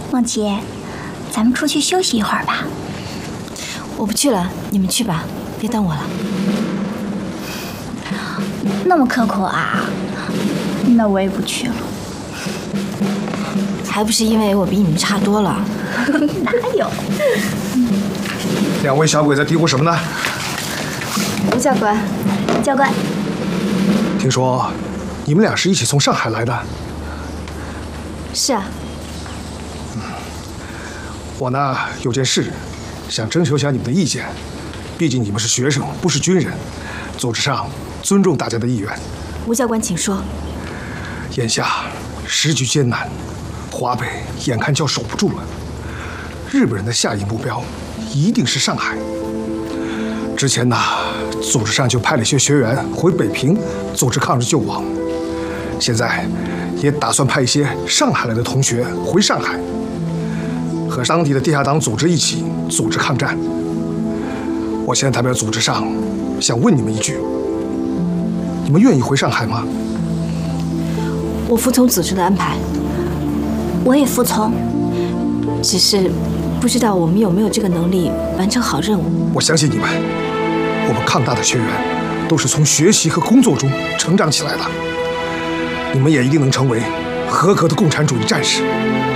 梦琪，咱们出去休息一会儿吧。 我不去了，你们去吧，别等我了。 那么刻苦啊？那我也不去了。 还不是因为我比你们差多了。 哪有？ 两位小鬼在嘀咕什么呢？ 吴教官， 教官， 听说你们俩是一起从上海来的。 是啊。 我呢有件事，想征求一下你们的意见。毕竟你们是学生，不是军人，组织上尊重大家的意愿。 吴教官，请说。 眼下时局艰难，华北眼看就要守不住了。日本人的下一目标一定是上海。之前呢，组织上就派了一些学员回北平组织抗日救亡，现在也打算派一些上海来的同学回上海，和当地的地下党组织一起组织抗战。我现在代表组织上想问你们一句：你们愿意回上海吗？ 我服从组织的安排。 我也服从， 只是不知道我们有没有这个能力完成好任务。 我相信你们，我们抗大的学员都是从学习和工作中成长起来的，你们也一定能成为合格的共产主义战士。